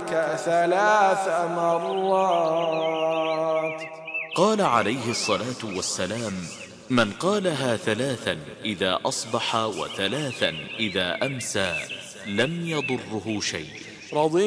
ذلك 3 مرات. قال عليه الصلاة والسلام: من قالها 3 إذا أصبح و3 إذا أمسى لم يضره شيء.